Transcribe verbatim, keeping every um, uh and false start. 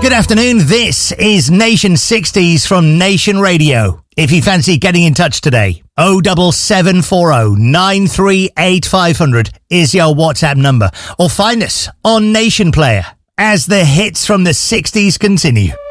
Good afternoon, this is Nation sixties from Nation Radio. If you fancy getting in touch today, oh seven seven four oh nine three eight five hundred is your WhatsApp number, or find us on Nation Player as the hits from the sixties continue.